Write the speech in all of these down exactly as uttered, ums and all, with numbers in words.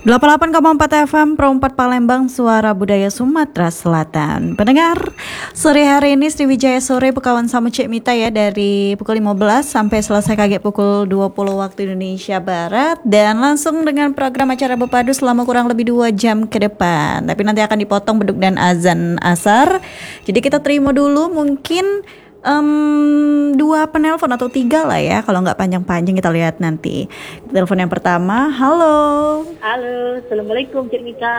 delapan puluh delapan koma empat F M Pro empat Palembang, Suara Budaya Sumatera Selatan. Pendengar, sore hari ini Sriwijaya Sore berkawan sama Cik Mita ya, dari pukul lima belas sampai selesai kaget pukul dua puluh waktu Indonesia Barat, dan langsung dengan program acara berpadu selama kurang lebih dua jam ke depan. Tapi nanti akan dipotong beduk dan azan asar. Jadi kita terima dulu mungkin Um, dua penelpon atau tiga lah ya, kalau nggak panjang-panjang kita lihat nanti. Telepon yang pertama, halo. Halo, assalamualaikum Cik Mita.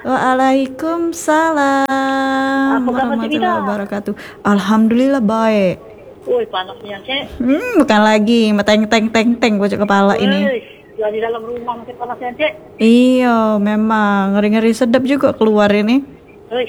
Waalaikumsalam warahmatullahi wabarakatuh. Alhamdulillah baik. Woi, panasnya Cik. Hmm, bukan lagi, teng teng teng teng bocok kepala Woy, ini. di dalam rumah masih panasnya Cik. Iya, memang ngeri-ngeri sedap juga keluar ini. Woi.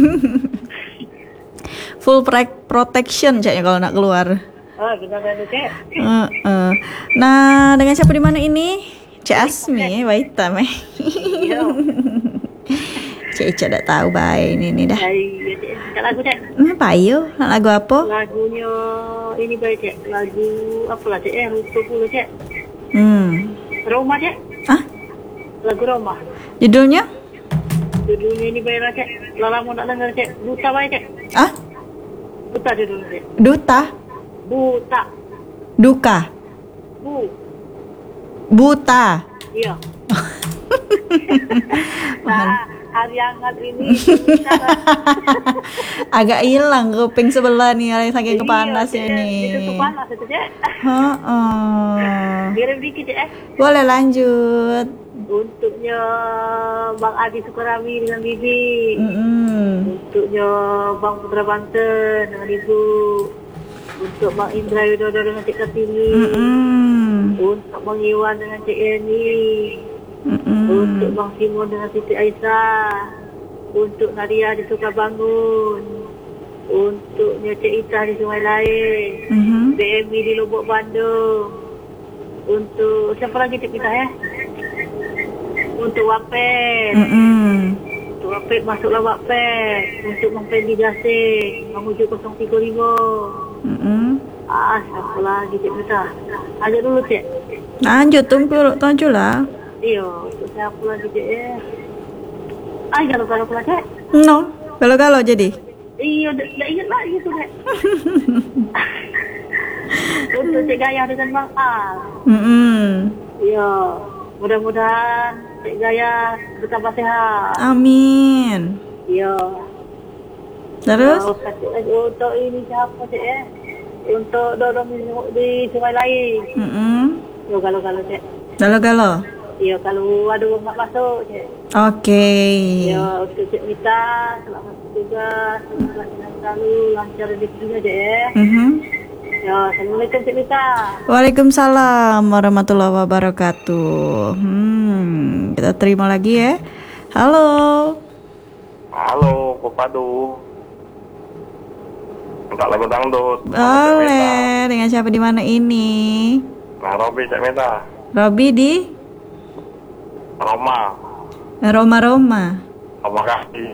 Full protection caknya kalau nak keluar. Oh, kita ada Cik. Uh, uh. Nah, dengan siapa di mana ini? Cik Asmi, Waita meh. Iya. Cik Ica tak tahu baik ini nih dah. Iya, Cik. Cik lagu Cik. Hmm, payo, nak lagu apa? Lagunya ini baik Cik. Lagu apa lah Cik? Eh, lupa pula Cik. Hmm. Roma Cik. Ah? Lagu Roma. Judulnya? Judulnya ini baik lah Cik. Lala mau nak dengar Cik. Buta baik Cik. Ah? Buta judulnya Cik. Duta? Buta. Duka? Bu. Buta? Iya. Nah, hari hangat ini buta. Agak hilang kuping sebelah nih, saking Iya, kepanasnya Cik. nih. Itu kepanas itu Cik. Heeh. Kirim dikit Cik eh. Boleh lanjut. Untuknya Bang Adi Sukarami dengan Bibi. Mm-mm. Untuknya Bang Putra Banten dengan Ibu. Untuk Bang Indra Widodo dengan Cik Kartini. Mm-mm. Untuk Bang Iwan dengan Cik Eni. Mm-mm. Untuk Bang Simon dengan Siti Aisyah. Untuk Nadia di Sukabangun. Untuknya Cik Ita di Sungai Lain. Mhm. B M I di Lubuk Bandung. Untuk siapa lagi Cik Ita ya? Untuk Wapet. Mm-mm. Untuk Wapet masuklah Wapet. Untuk Bang Fendi Jasing Mamuju kosong tiga lima. Mm-mm. Ah, siapa lagi Cik Mita? Ada dulu Cik. Lanjut tunggu tunjuk lah. Iya, untuk siapa lagi Cik ya? Ah, galau-galau pula Cik. No, galau-galau jadi. Iya, dah dah ingat lagi tu Cik. Untuk Cik Gaya dengan Bang Al. Mm-mm. Iya, mudah-mudahan Cik Gaya bertambah sehat. Amin. Iya. Terus? Oh, satu lagi untuk ini siapa Cik ya? Untuk dorong di Sungai Lain. Mm-mm. Yo galau-galau Cik. Galau-galau. Iya, kalau ada orang nak masuk Cik. Oke. Ya, untuk Cik Mita, selamat bertugas, semoga senang selalu, lancar rezekinya Cik ya. Mhm. Ya, assalamualaikum Cik Mita. Waalaikumsalam warahmatullahi wabarakatuh. Hmm, kita terima lagi ya. Halo. Halo, Popadu. Minta lagu dangdut. Boleh. Dengan siapa di mana ini? Nah, Robi Cik Mita. Robi di Roma. Roma-Roma. Terima kasih.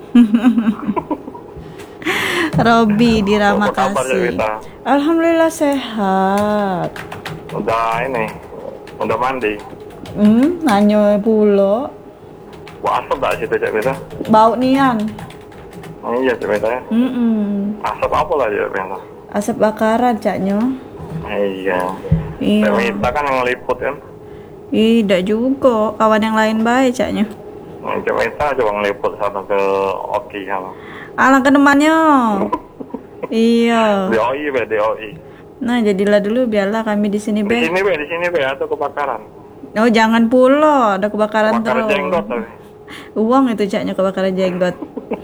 Robi di Apa kabar Cik Ramakasih. Mita? Alhamdulillah sehat. Udah ini, udah mandi. Hmm, nanya pula. Wah, asap tak situ Cik Mita? Bau nian. Oh, iya Cik Mita ya. Mm-mm. Asap apa lah Cik Mita? Asap bakaran caknya. Iya. Iya. Cik Mita kan yang ngeliput kan? Tidak juga, kawan yang lain baik caknya. Nah, Cik Mita coba ngeliput sana ke Oki sama. Alang ke demannya. Iya. D O I be, D O I. Nah, jadilah dulu biarlah kami di sini, Di Be. sini be, di sini be, atau kebakaran. Oh, jangan pula, ada kebakaran Kebakaran terus. jenggot tapi. Uang itu caknya kebakaran jenggot.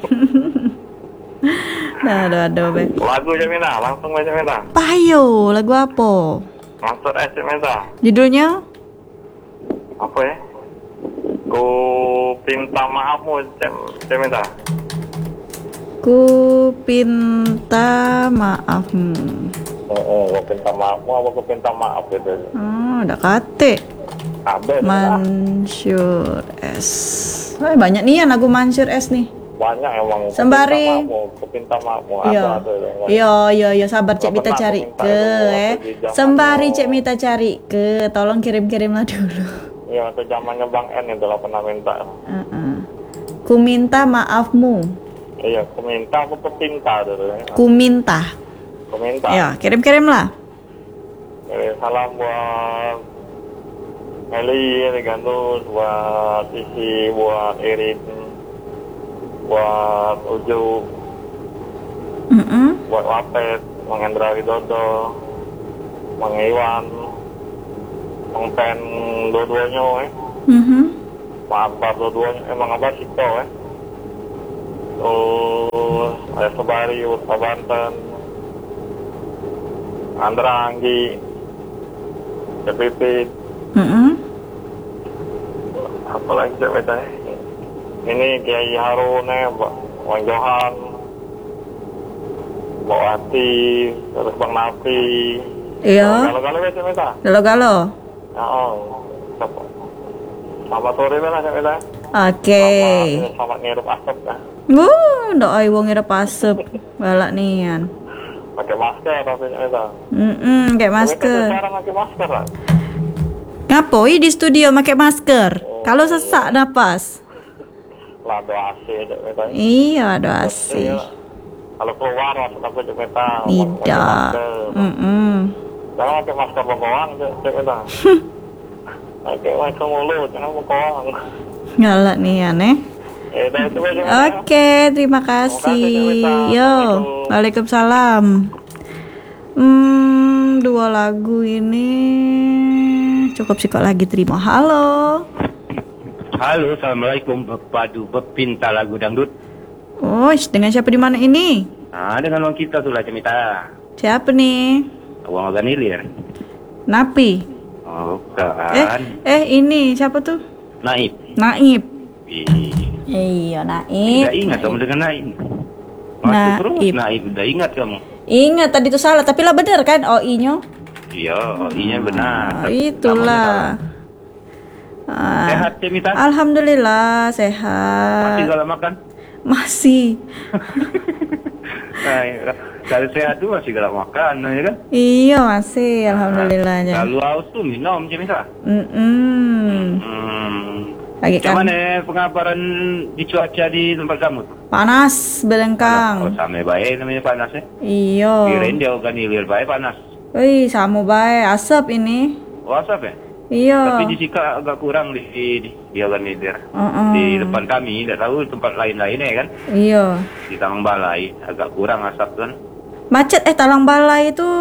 Nah, aduh, aduh, Be. Lagu Cik Mita, langsung Cik Mita. Payo, lagu apa? Maksud es Cik Mita. Judulnya? Apa ya? Ku pinta maafmu Cik Cik Mita. Ku pinta maaf. Hmm. Oh, oh, ku pinta maafmu apa ku pinta maaf gitu. Oh, udah kate. Ada Mansur S. Oh, banyak nih ya lagu Mansur S nih. banyak emang. Ku Sembari. pinta maafmu, ku pinta maafmu. Iya. Ada ada. yang banyak. Iya, iya, iya, sabar Cek Nggak Mita pernah cari aku minta ke itu eh. waktu di zaman Sembari dulu. Cek Mita cari ke, tolong kirim-kirimlah dulu. Ya waktu zamannya Bang N itu lah pernah minta. Uh-uh. Ku minta maafmu. Iya, aku minta, aku pecinta dulu ya. Ku minta. Aku minta. Ya, kirim-kirim lah. Jadi, salam buat Meli, Gandus, buat Isi, buat Irin, buat Uju, Mm-mm. buat Wapet, Mang Hendra Widodo, Mang Iwan, Mang Pen, dua-duanya eh. Mhm. Mang Akbar dua-duanya, eh Mang Akbar Sito eh. Terus Ayah Sebari, Ursa Banten, Andra Anggi, Cepipit, Mm-mm. apa lagi saya baca eh. Ini Kiai Harun eh, Bang Johan, Mbak Wati, terus Bang Nafi. Iya. Kalau-kalau baca baca. Galo-galo. Ya, oh. Siapa? Selamat sore mana saya baca. Oke. Selamat, selamat ngirup asap ya. Wuh, ndak ai wong ngira pasep. Balak nian. Pakai masker tapi baca. Mm-mm, kayak masker. Sekarang pakai masker lah. Ngapoi di studio pakai masker? Kalau sesak napas. Lah doa asih baca. Iya, ada A C. Kalau keluar langsung aku cek baca. Tidak. Mm-mm. Jangan pakai masker bengkoang cek baca. Pakai masker mulut, jangan bengkoang. Galak nian eh. Eh, dah itu baca. Oke, terima kasih. Yo, waalaikumsalam. Hmm, dua lagu ini cukup sih kok lagi terima. Halo. Halo, assalamualaikum. Padu Pepinta lagu dangdut. Oh, dengan siapa di mana ini? Nah, dengan orang kita tuh lah cerita. Siapa nih? Uang organilir. Napi. Oh, Eh, kan. eh ini siapa tuh? Naib. Naib. Ih, Iya, Naib. tidak ingat kamu dengan Naib. Naib. Masih terus Naib, udah ingat kamu. Ingat tadi itu salah, tapi lah benar kan O I-nya? Iya, I-nya benar. Oh, itulah. Ah, Sehat, Cemita? Alhamdulillah Masih sehat. kalau makan? Masih. Nah, kalau sehat tuh masih galak makan, ya kan? Iya masih, alhamdulillah aja. Kalau haus tuh minum, Cemita. Mm-mm. Hmm. Lagi kan Gimana pengabaran di cuaca di tempat kamu? panas Oh, belengkang. sama baik namanya panas ya. Iya. Kirain dia organilir baik panas. Wih, sama bae asap ini. Oh, asap ya? Iya. Tapi di Sika agak kurang di di, di, di organilir. Uh-uh. Di depan kami, tidak tahu tempat lain-lainnya kan. Iya. Di Taman Balai agak kurang asap kan. Macet eh Talang Balai itu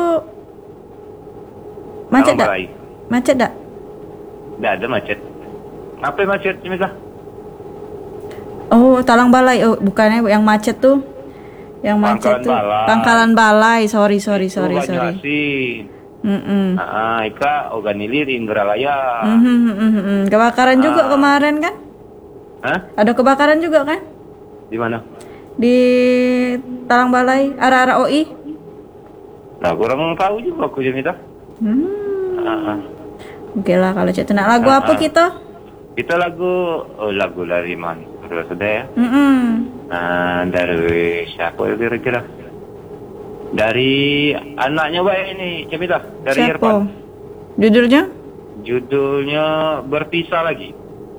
macet Taman dak? Balai. Macet dak? Tidak ada macet. Apa yang macet, Cimika? Oh, Talang Balai. Oh, bukannya yang macet tuh. Yang macet Pangkalan tuh Balai. Pangkalan Balai. Sorry, sorry, Itu sorry, sorry. Banyuasin. Mm-mm. Ah, Ika organilir Indralaya. Mhm, mhm, mhm. Kebakaran juga Ah. kemarin kan? Hah? Ada kebakaran juga kan? Di mana? Di Talang Balai, arah-arah O I. Nah, kurang tahu juga aku, Cimita. Hmm. Ah, ah. Oke lah kalau cerita nak lagu Ah, apa ah. kita? Kita lagu, oh lagu dari mana? Sudah sudah ya. Mm-mm. Nah, dari siapa ya kira-kira? Dari anaknya Mbak ini, Cemita, dari Siapa? Irfan. Judulnya? Judulnya Berpisah Lagi.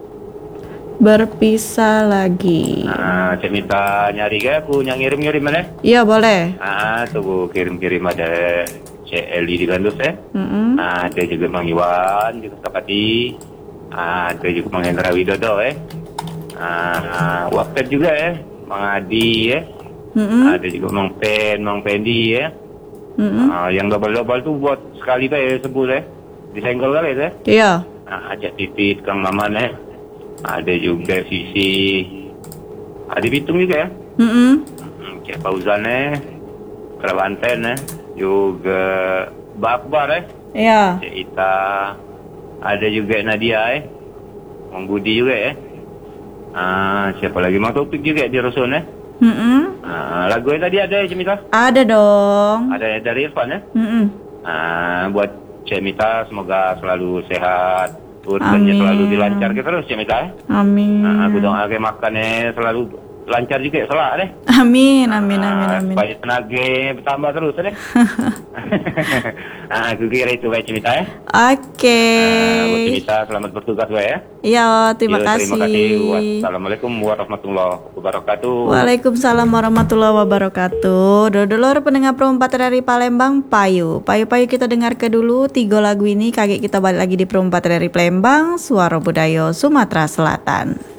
Berpisah lagi. Nah, Cemita nyari kayak aku yang ngirim-ngirim mana? Iya boleh. Ah, tunggu kirim-kirim ada C L I di Gandus ya. Mm-mm. Ah, ada juga Mang Iwan, juga Kapati. Ah, ada juga Mang Hendra Widodo eh. Ah, Waktet juga ya, Mang Adi ya. Mm-mm. Ada juga Mang Pen, Mang Pendi ya. Mm-mm. Ah, yang double-double tuh buat sekali bae sebul ya. Disenggol kali ya. Iya. Ah, ajak titit Kang Maman ya. Ada juga Sisi. Ada Bitung juga ya. Mm-mm. Hmm, Cik Fauzan ya. Kerabanten ya. Juga Mbak Akbar ya. Iya. Cik Ita. Ada juga Nadia ya. Mang Budi juga ya. Ah, siapa lagi? Mang Taufik juga di Rusun ya. Mm-mm. Ah, lagu yang tadi ada ya Cemita? Ada dong. Ada dari Irfan ya. Mm-mm. Ah, buat Cemita semoga selalu sehat, urusannya Amin. selalu dilancarkan terus Cemita. Ya. Amin. Nah, aku doakan makannya selalu lancar juga selak deh. Amin, amin, amin, Ah, amin. supaya tenaga bertambah terus deh. Ah, aku kira itu baik cerita ya. Oke. Ah, buat cerita selamat bertugas baik ya. Ya, terima Yo, kasih. Terima kasih. Wassalamualaikum warahmatullahi wabarakatuh. Waalaikumsalam warahmatullahi wabarakatuh. Dodolor pendengar perempat dari Palembang, Payu. Payu-payu kita dengar ke dulu tiga lagu ini. Kaget kita balik lagi di perempat dari Palembang, Suara Budaya Sumatera Selatan.